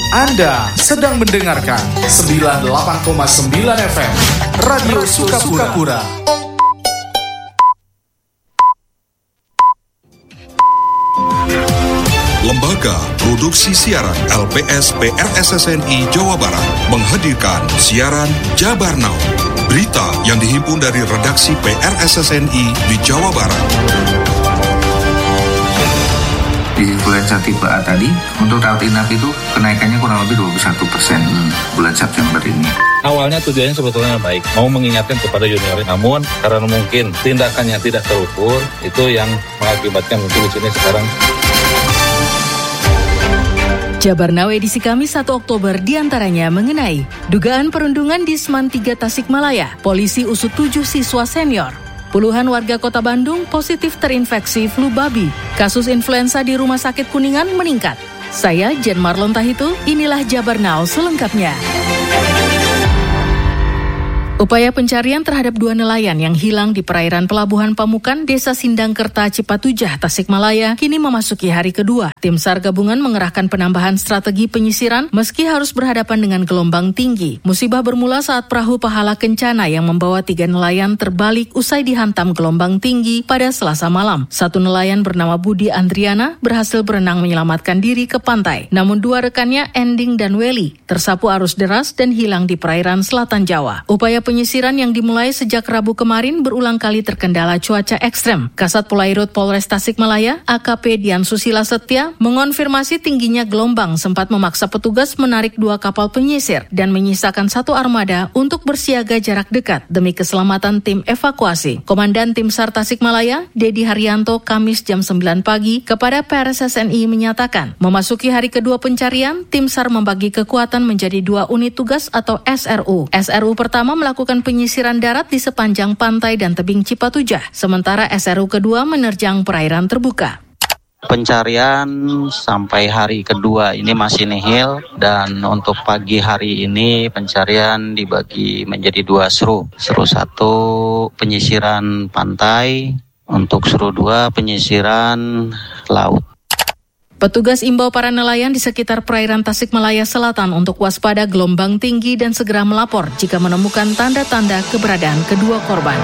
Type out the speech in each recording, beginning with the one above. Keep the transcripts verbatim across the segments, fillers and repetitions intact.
Anda sedang mendengarkan sembilan puluh delapan koma sembilan F M Radio Sukapura. Lembaga Produksi Siaran L P S P R S S N I Jawa Barat menghadirkan siaran Jabar Now. Berita yang dihimpun dari redaksi P R S S N I di Jawa Barat. Di influenza tipe A tadi, untuk rawat inap itu kenaikannya kurang lebih dua puluh satu persen bulan September ini. Awalnya tujuannya sebetulnya baik, mau mengingatkan kepada junior, namun karena mungkin tindakannya tidak terukur, itu yang mengakibatkan mungkin di sini sekarang. Jabar Now edisi Kamis satu Oktober diantaranya mengenai dugaan perundungan di Seman tiga Tasikmalaya, polisi usut tujuh siswa senior. Puluhan warga kota Bandung positif terinfeksi flu babi. Kasus influenza di Rumah Sakit Kuningan meningkat. Saya Jen Marlon Tahitu, inilah Jabar Now selengkapnya. Upaya pencarian terhadap dua nelayan yang hilang di perairan Pelabuhan Pamukan, Desa Sindangkerta, Cipatujah, Tasikmalaya, kini memasuki hari kedua. Tim SAR gabungan mengerahkan penambahan strategi penyisiran meski harus berhadapan dengan gelombang tinggi. Musibah bermula saat perahu Pahala Kencana yang membawa tiga nelayan terbalik usai dihantam gelombang tinggi pada Selasa malam. Satu nelayan bernama Budi Andriana berhasil berenang menyelamatkan diri ke pantai. Namun dua rekannya, Ending dan Weli, tersapu arus deras dan hilang di perairan selatan Jawa. Upaya penyisiran yang dimulai sejak Rabu kemarin berulang kali terkendala cuaca ekstrem. Kasat Polairut Polres Tasikmalaya, A K P Dian Susila Setia, mengonfirmasi tingginya gelombang sempat memaksa petugas menarik dua kapal penyisir dan menyisakan satu armada untuk bersiaga jarak dekat demi keselamatan tim evakuasi. Komandan Tim SAR Tasikmalaya, Dedi Haryanto, Kamis jam sembilan pagi kepada P R S S N I menyatakan, memasuki hari kedua pencarian, Tim SAR membagi kekuatan menjadi dua unit tugas atau S R U. S R U pertama melakukan melakukan penyisiran darat di sepanjang pantai dan tebing Cipatujah, sementara S R U kedua menerjang perairan terbuka. Pencarian sampai hari kedua ini masih nihil, dan untuk pagi hari ini pencarian dibagi menjadi dua seru. Seru satu penyisiran pantai, untuk seru dua penyisiran laut. Petugas imbau para nelayan di sekitar perairan Tasikmalaya Selatan untuk waspada gelombang tinggi dan segera melapor jika menemukan tanda-tanda keberadaan kedua korban.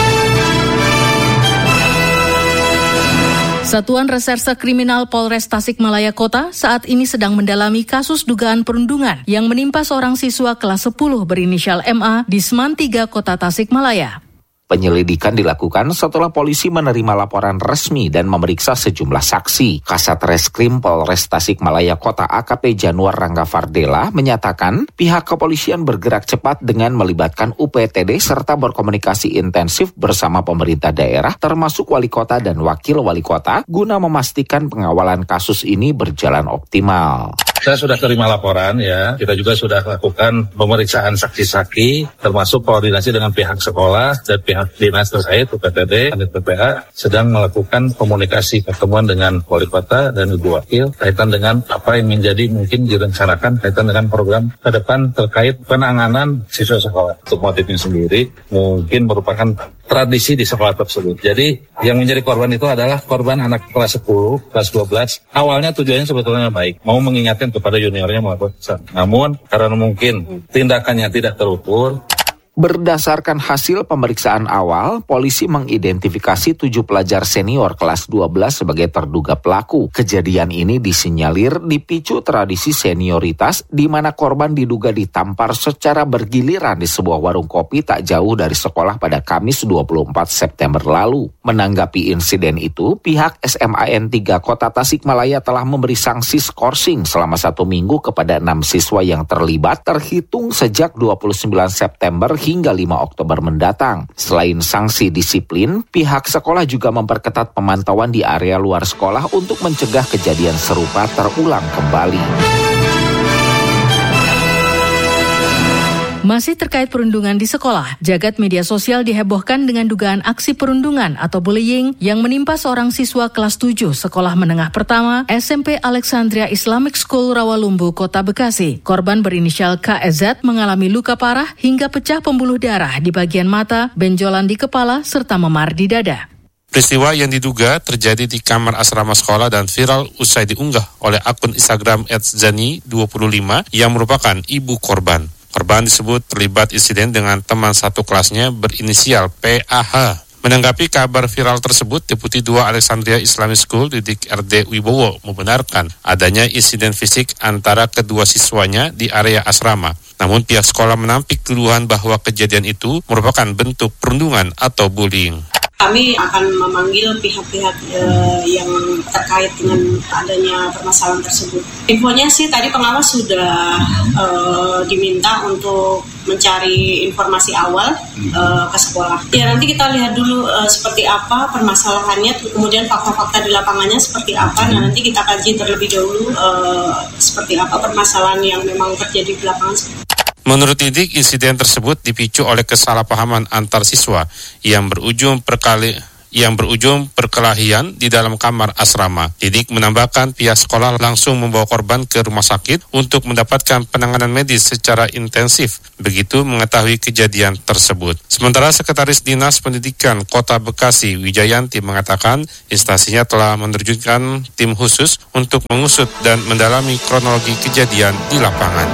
Satuan Reserse Kriminal Polres Tasikmalaya Kota saat ini sedang mendalami kasus dugaan perundungan yang menimpa seorang siswa kelas sepuluh berinisial M A di Seman tiga Kota Tasikmalaya. Penyelidikan dilakukan setelah polisi menerima laporan resmi dan memeriksa sejumlah saksi. Kasat Reskrim Polres Tasikmalaya Kota A K P Januar Rangga Fardela menyatakan pihak kepolisian bergerak cepat dengan melibatkan U P T D serta berkomunikasi intensif bersama pemerintah daerah termasuk wali kota dan wakil wali kota guna memastikan pengawalan kasus ini berjalan optimal. Saya sudah terima laporan ya, kita juga sudah lakukan pemeriksaan saksi-saksi, termasuk koordinasi dengan pihak sekolah dan pihak dinas terkait U P T D dan P P A sedang melakukan komunikasi pertemuan dengan wali kota dan ibu wakil kaitan dengan apa yang menjadi mungkin direncanakan kaitan dengan program ke depan terkait penanganan siswa sekolah. Untuk motifnya sendiri mungkin merupakan tradisi di sekolah tersebut. Jadi yang menjadi korban itu adalah korban anak kelas sepuluh, kelas dua belas. Awalnya tujuannya sebetulnya baik, mau mengingatkan kepada juniornya melakukan kesalahan. Namun karena mungkin tindakannya tidak terukur. Berdasarkan hasil pemeriksaan awal, polisi mengidentifikasi tujuh pelajar senior kelas dua belas sebagai terduga pelaku. Kejadian ini disinyalir dipicu tradisi senioritas di mana korban diduga ditampar secara bergiliran di sebuah warung kopi tak jauh dari sekolah pada Kamis dua puluh empat September lalu. Menanggapi insiden itu, pihak S M A N tiga Kota Tasikmalaya telah memberi sanksi skorsing selama satu minggu kepada enam siswa yang terlibat terhitung sejak dua puluh sembilan September hingga lima Oktober mendatang. Selain sanksi disiplin, pihak sekolah juga memperketat pemantauan di area luar sekolah untuk mencegah kejadian serupa terulang kembali. Masih terkait perundungan di sekolah, jagat media sosial dihebohkan dengan dugaan aksi perundungan atau bullying yang menimpa seorang siswa kelas tujuh sekolah menengah pertama S M P Alexandria Islamic School Rawalumbu, Kota Bekasi. Korban berinisial K E Z mengalami luka parah hingga pecah pembuluh darah di bagian mata, benjolan di kepala, serta memar di dada. Peristiwa yang diduga terjadi di kamar asrama sekolah dan viral usai diunggah oleh akun Instagram et zani dua puluh lima yang merupakan ibu korban. Korban disebut terlibat insiden dengan teman satu kelasnya berinisial P A H. Menanggapi kabar viral tersebut, Deputi dua Alexandria Islamic School Didik R D Wibowo membenarkan adanya insiden fisik antara kedua siswanya di area asrama. Namun pihak sekolah menampik tuduhan bahwa kejadian itu merupakan bentuk perundungan atau bullying. Kami akan memanggil pihak-pihak uh, yang terkait dengan adanya permasalahan tersebut. Infonya sih tadi pengawas sudah uh, diminta untuk mencari informasi awal uh, ke sekolah. Ya nanti kita lihat dulu uh, seperti apa permasalahannya, kemudian fakta-fakta di lapangannya seperti apa. Nah nanti kita kaji terlebih dahulu uh, seperti apa permasalahan yang memang terjadi di lapangan. Menurut Didik, insiden tersebut dipicu oleh kesalahpahaman antar siswa yang berujung perkali yang berujung perkelahian di dalam kamar asrama. Didik menambahkan pihak sekolah langsung membawa korban ke rumah sakit untuk mendapatkan penanganan medis secara intensif begitu mengetahui kejadian tersebut. Sementara Sekretaris Dinas Pendidikan Kota Bekasi Wijayanti mengatakan instansinya telah menerjunkan tim khusus untuk mengusut dan mendalami kronologi kejadian di lapangan.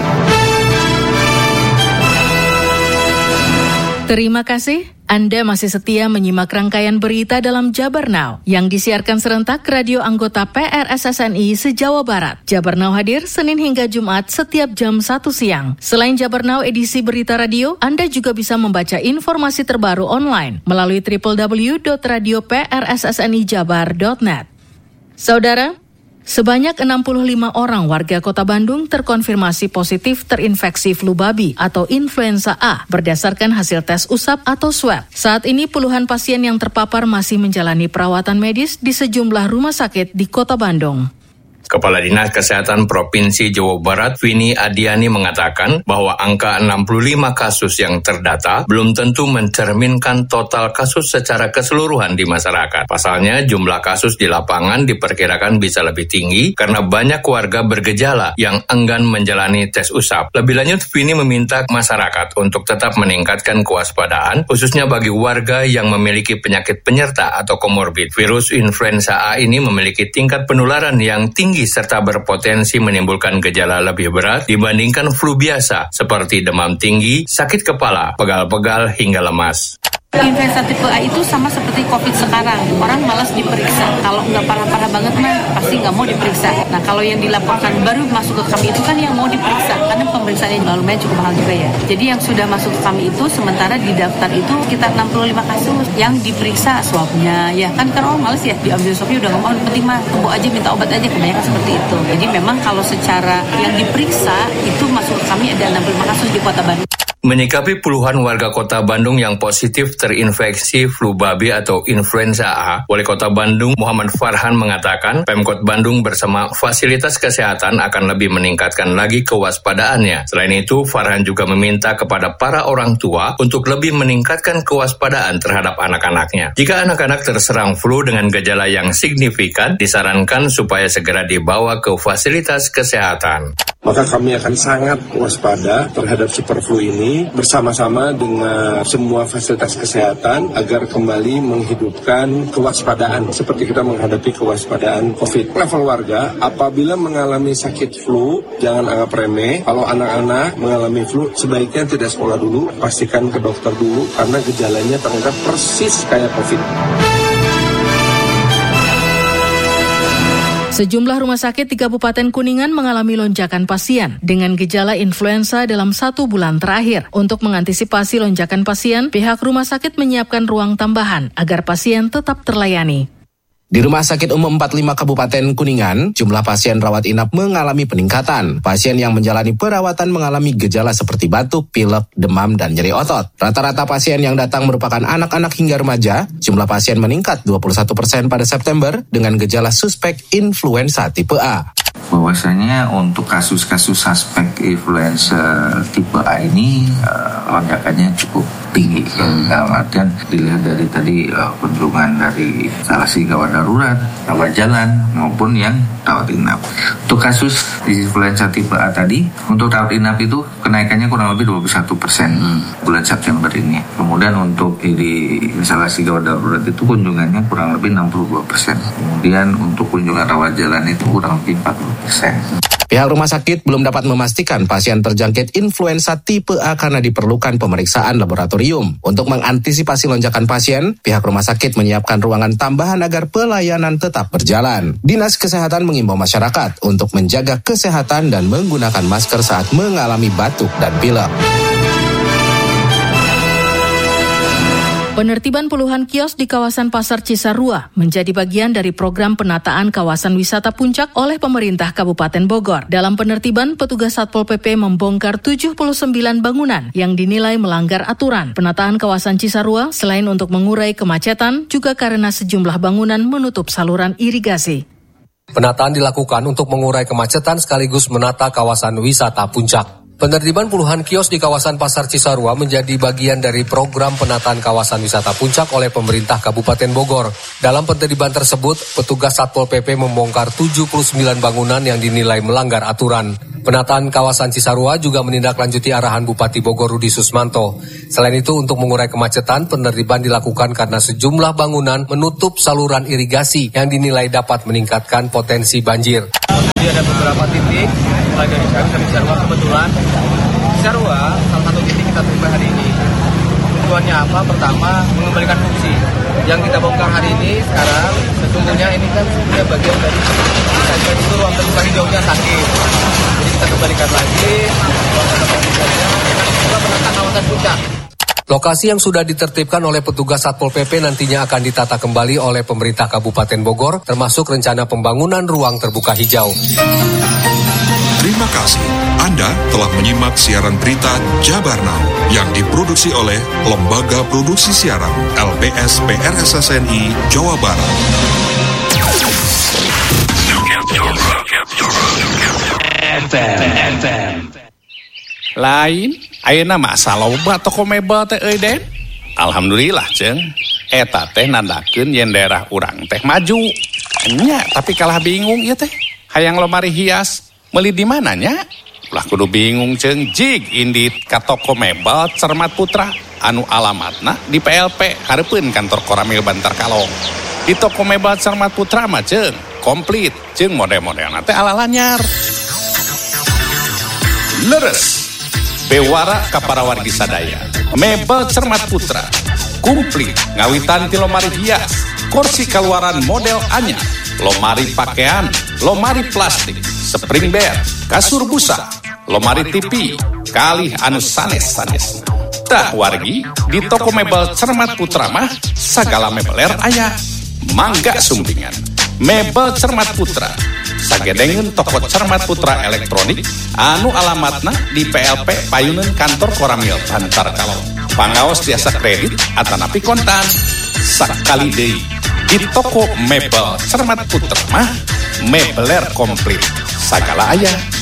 Terima kasih. Anda masih setia menyimak rangkaian berita dalam Jabar Now yang disiarkan serentak radio anggota P R S S N I se-Jawa Barat. Jabar Now hadir Senin hingga Jumat setiap jam satu siang. Selain Jabar Now edisi berita radio, Anda juga bisa membaca informasi terbaru online melalui w w w dot radio p r s s n i jabar dot net. Saudara, sebanyak enam puluh lima orang warga Kota Bandung terkonfirmasi positif terinfeksi flu babi atau influenza A berdasarkan hasil tes usap atau swab. Saat ini puluhan pasien yang terpapar masih menjalani perawatan medis di sejumlah rumah sakit di Kota Bandung. Kepala Dinas Kesehatan Provinsi Jawa Barat, Vini Adiani mengatakan bahwa angka enam puluh lima kasus yang terdata belum tentu mencerminkan total kasus secara keseluruhan di masyarakat. Pasalnya, jumlah kasus di lapangan diperkirakan bisa lebih tinggi karena banyak warga bergejala yang enggan menjalani tes usap. Lebih lanjut, Vini meminta masyarakat untuk tetap meningkatkan kewaspadaan, khususnya bagi warga yang memiliki penyakit penyerta atau komorbid. Virus influenza A ini memiliki tingkat penularan yang tinggi serta berpotensi menimbulkan gejala lebih berat dibandingkan flu biasa seperti demam tinggi, sakit kepala, pegal-pegal hingga lemas. Influenza tipe A itu sama seperti COVID sekarang, orang malas diperiksa. Kalau nggak parah-parah banget mah pasti nggak mau diperiksa. Nah kalau yang dilaporkan baru masuk ke kami itu kan yang mau diperiksa, karena pemeriksaannya lumayan cukup mahal juga ya. Jadi yang sudah masuk ke kami itu sementara di daftar itu sekitar enam puluh lima kasus yang diperiksa swabnya. Ya kan karena orang malas ya, diambil swabnya udah nggak mau, penting mah tunggu aja minta obat aja, kebanyakan seperti itu. Jadi memang kalau secara yang diperiksa itu masuk ke kami ada enam puluh lima kasus di Kota Bandung. Menyikapi puluhan warga Kota Bandung yang positif terinfeksi flu babi atau influenza A, Wali Kota Bandung Muhammad Farhan mengatakan Pemkot Bandung bersama fasilitas kesehatan akan lebih meningkatkan lagi kewaspadaannya. Selain itu, Farhan juga meminta kepada para orang tua untuk lebih meningkatkan kewaspadaan terhadap anak-anaknya. Jika anak-anak terserang flu dengan gejala yang signifikan, disarankan supaya segera dibawa ke fasilitas kesehatan. Maka kami akan sangat waspada terhadap super flu ini bersama-sama dengan semua fasilitas kesehatan agar kembali menghidupkan kewaspadaan seperti kita menghadapi kewaspadaan COVID. Level warga apabila mengalami sakit flu jangan anggap remeh. Kalau anak-anak mengalami flu sebaiknya tidak sekolah dulu, pastikan ke dokter dulu karena gejalanya ternyata persis kayak COVID. Sejumlah rumah sakit di Kabupaten Kuningan mengalami lonjakan pasien dengan gejala influenza dalam satu bulan terakhir. Untuk mengantisipasi lonjakan pasien, pihak rumah sakit menyiapkan ruang tambahan agar pasien tetap terlayani. Di Rumah Sakit Umum empat puluh lima Kabupaten Kuningan, jumlah pasien rawat inap mengalami peningkatan. Pasien yang menjalani perawatan mengalami gejala seperti batuk, pilek, demam, dan nyeri otot. Rata-rata pasien yang datang merupakan anak-anak hingga remaja. Jumlah pasien meningkat dua puluh satu persen pada September dengan gejala suspek influenza tipe A. Bahwasanya untuk kasus-kasus suspek influenza tipe A ini uh, lonjakannya cukup tinggi. Hmm. Dalam artian dilihat dari tadi uh, kunjungan dari instalasi gawat darurat, rawat jalan maupun yang rawat inap. Untuk kasus influenza tipe A tadi, untuk rawat inap itu kenaikannya kurang lebih dua puluh satu persen hmm. bulan September ini. Kemudian untuk di instalasi gawat darurat itu kunjungannya kurang lebih enam puluh dua persen. Kemudian untuk kunjungan rawat jalan itu kurang lebih empat puluh persen. Pihak rumah sakit belum dapat memastikan pasien terjangkit influenza tipe A karena diperlukan pemeriksaan laboratorium. Untuk mengantisipasi lonjakan pasien, pihak rumah sakit menyiapkan ruangan tambahan agar pelayanan tetap berjalan. Dinas Kesehatan mengimbau masyarakat untuk menjaga kesehatan dan menggunakan masker saat mengalami batuk dan pilek. Penertiban puluhan kios di kawasan Pasar Cisarua menjadi bagian dari program penataan kawasan wisata Puncak oleh pemerintah Kabupaten Bogor. Dalam penertiban, petugas Satpol P P membongkar tujuh puluh sembilan bangunan yang dinilai melanggar aturan. Penataan kawasan Cisarua selain untuk mengurai kemacetan, juga karena sejumlah bangunan menutup saluran irigasi. Penataan dilakukan untuk mengurai kemacetan sekaligus menata kawasan wisata Puncak. Penertiban puluhan kios di kawasan Pasar Cisarua menjadi bagian dari program penataan kawasan wisata Puncak oleh pemerintah Kabupaten Bogor. Dalam penertiban tersebut, petugas Satpol P P membongkar tujuh puluh sembilan bangunan yang dinilai melanggar aturan. Penataan kawasan Cisarua juga menindaklanjuti arahan Bupati Bogor Rudi Susmanto. Selain itu, untuk mengurai kemacetan, penertiban dilakukan karena sejumlah bangunan menutup saluran irigasi yang dinilai dapat meningkatkan potensi banjir. Jadi ada beberapa titik, mulai dari Cisarua, Cisarua kebetulan. Cisarua, salah satu titik kita terima hari ini. Tujuannya apa? Pertama, mengembalikan fungsi. Yang kita bongkar hari ini sekarang, sesungguhnya ini kan sebenarnya bagian dari kita itu ruang terbuka hijaunya sakit. Jadi kita kembalikan lagi, ruang terbuka hijaunya dengan segala penataan kawasan Puncak. Lokasi yang sudah ditertibkan oleh petugas Satpol P P nantinya akan ditata kembali oleh pemerintah Kabupaten Bogor, termasuk rencana pembangunan ruang terbuka hijau. Terima kasih. Anda telah menyimak siaran berita Jabar Now yang diproduksi oleh Lembaga Produksi Siaran L P S P R S S N I Jawa Barat. Lain, ayeuna masa loba toko mebel teh euy Den. Alhamdulillah ceung, eta teh nandakeun yen daerah urang teh maju. Nya, tapi kalah bingung ieu teh. Hayang lomari hias, meuli di mana nya? Ulah kudu bingung ceung, jig indit ka toko mebel Cermat Putra anu alamatna di P L P hareupeun kantor Koramil Bantar Kalong. Di toko mebel Cermat Putra mah ceung komplit, ceung model-modelna teh ala lanyar. Leres bewara ka para wargi sadaya. Mebel Cermat Putra kumplit ngawitan ti lomari hias, kursi kaluaran model anyar, lomari pakaian, lomari plastik, spring bed, kasur busa, lomari T V, kalih anu sanes-sanes. Tah wargi di toko mebel Cermat Putra mah sagala mebeler aya. Mangga sumbingan Mebel Cermat Putra sagedengeun toko Cermat Putra elektronik anu alamatna di P L P Payuneun kantor Koramil Bantar Kalong. Pangaos tiasa kredit atanapi kontan. Sakali deui di toko Mebel Cermat Putra mah mebeler komplit sagala aya.